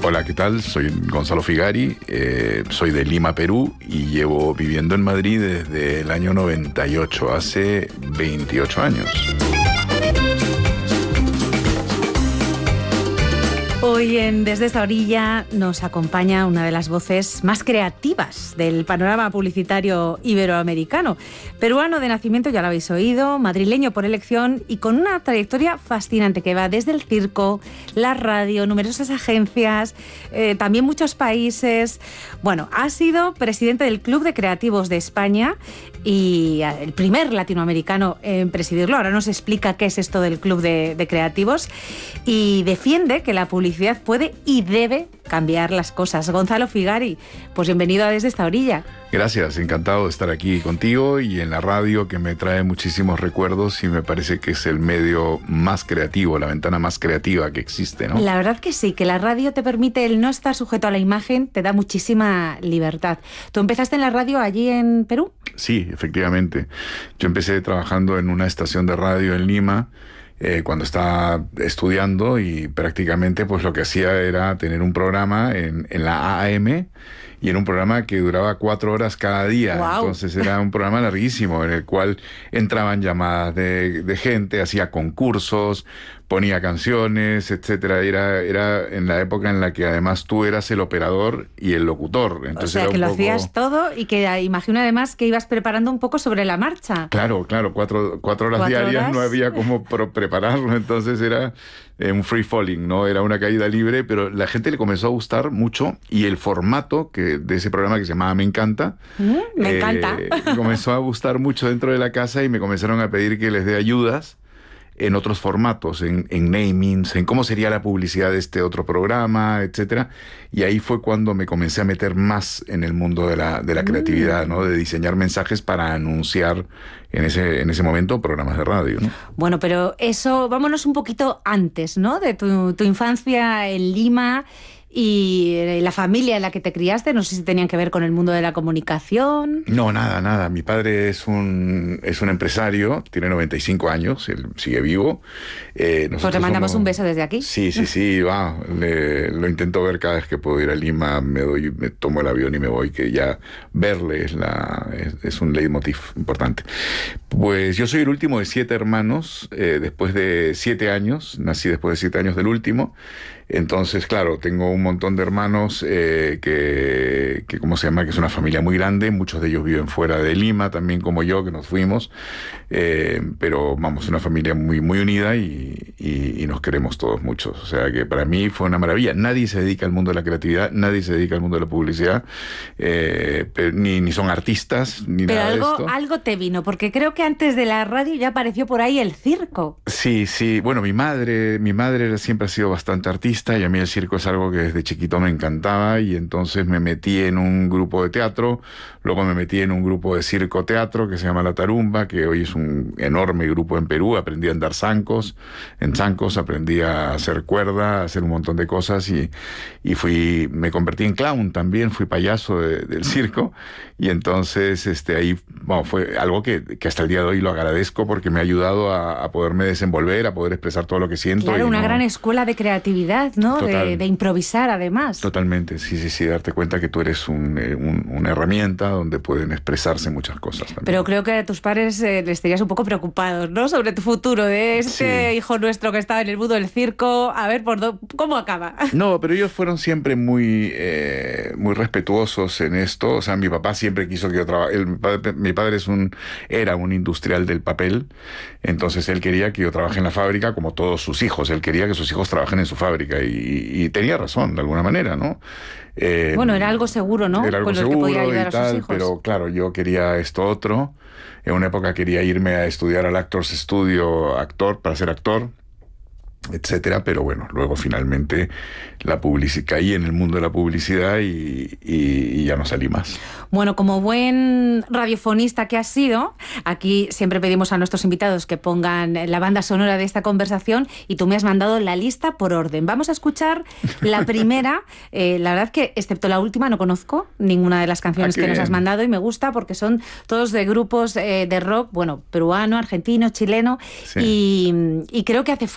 Hola, ¿qué tal? Soy Gonzalo Figari, soy de Lima, Perú, y llevo viviendo en Madrid desde el año 98, hace 28 años. Hoy en Desde esta orilla nos acompaña una de las voces más creativas del panorama publicitario iberoamericano. Peruano de nacimiento, ya lo habéis oído, madrileño por elección y con una trayectoria fascinante que va desde el circo, la radio, numerosas agencias, también muchos países. Bueno, ha sido presidente del Club de Creativos de España y el primer latinoamericano en presidirlo. Ahora nos explica qué es esto del Club de Creativos y defiende que la publicidad puede y debe cambiar las cosas. Gonzalo Figari, pues bienvenido a Desde esta orilla. Gracias, encantado de estar aquí contigo y en la radio, que me trae muchísimos recuerdos y me parece que es el medio más creativo, la ventana más creativa que existe, ¿no? La verdad que sí, que la radio te permite el no estar sujeto a la imagen, te da muchísima libertad. ¿Tú empezaste en la radio allí en Perú? Sí, efectivamente. Yo empecé trabajando en una estación de radio en Lima, cuando estaba estudiando, y prácticamente pues lo que hacía era tener un programa en la AM, y era un programa que duraba 4 horas cada día. Wow. Entonces era un programa larguísimo en el cual entraban llamadas de gente, hacía concursos, ponía canciones, etcétera. Era en la época en la que además tú eras el operador y el locutor. Entonces o sea, era que un lo poco... hacías todo y que imagino además que ibas preparando un poco sobre la marcha. Claro, 4 horas diarias, no había cómo prepararlo, entonces era un free falling, ¿no? Era una caída libre, pero la gente le comenzó a gustar mucho, y el formato de ese programa, que se llamaba Me Encanta, me encanta. comenzó a gustar mucho dentro de la casa, y me comenzaron a pedir que les dé ayudas en otros formatos, en namings, en cómo sería la publicidad de este otro programa, etcétera. Y ahí fue cuando me comencé a meter más en el mundo de la creatividad, ¿no? De diseñar mensajes para anunciar en ese momento programas de radio, ¿no? Bueno, pero eso, vámonos un poquito antes, ¿no? De tu infancia en Lima y la familia en la que te criaste. No sé si tenían que ver con el mundo de la comunicación. No, nada. Mi padre es un empresario, tiene 95 años, él sigue vivo. Pues te mandamos un beso desde aquí. Sí, lo intento ver cada vez que puedo ir a Lima, me tomo el avión y me voy, que ya verle es un leitmotiv importante. Pues yo soy el último de 7 hermanos, después de 7 años, nací después de 7 años del último. Entonces, claro, tengo un montón de hermanos que ¿cómo se llama? Que es una familia muy grande. Muchos de ellos viven fuera de Lima, también como yo, que nos fuimos. Pero vamos, una familia muy, muy unida y nos queremos todos mucho. O sea que para mí fue una maravilla. Nadie se dedica al mundo de la creatividad, nadie se dedica al mundo de la publicidad, ni son artistas, ni pero nada de esto. Algo te vino, porque creo que antes de la radio ya apareció por ahí el circo. Sí. Bueno, mi madre siempre ha sido bastante artista, y a mí el circo es algo que desde chiquito me encantaba, y entonces me metí en un grupo de teatro, luego me metí en un grupo de circo-teatro que se llama La Tarumba, que hoy es un enorme grupo en Perú. Aprendí a andar zancos, aprendí a hacer cuerda, a hacer un montón de cosas, y me convertí en clown también, fui payaso del circo, y entonces ahí fue algo que hasta el día de hoy lo agradezco, porque me ha ayudado a poderme desenvolver, a poder expresar todo lo que siento. Claro, una gran escuela de creatividad, ¿no? De improvisar, además. Totalmente, sí, darte cuenta que tú eres una herramienta donde pueden expresarse muchas cosas también. Pero creo que a tus padres les estarías un poco preocupados, ¿no? Sobre tu futuro, de hijo nuestro que estaba en el mundo del circo, a ver cómo acaba. No, pero ellos fueron siempre muy respetuosos en esto. O sea, mi papá siempre quiso que yo trabajara. Mi padre era un industrial del papel, entonces él quería que yo trabajara en la fábrica como todos sus hijos. Él quería que sus hijos trabajen en su fábrica, y tenía razón, de alguna manera, ¿no? Bueno, era algo seguro, ¿no? Era algo con el seguro que podía ayudar y a tal, sus hijos. pero claro, yo quería esto otro. En una época quería irme a estudiar al Actors Studio, para ser actor, etcétera, pero bueno, luego finalmente caí en el mundo de la publicidad y ya no salí más. Bueno, como buen radiofonista que has sido, aquí siempre pedimos a nuestros invitados que pongan la banda sonora de esta conversación, y tú me has mandado la lista por orden. Vamos a escuchar la primera. La verdad que, excepto la última, no conozco ninguna de las canciones que nos has mandado, y me gusta porque son todos de grupos de rock, bueno, peruano, argentino, chileno, sí. Y creo que hace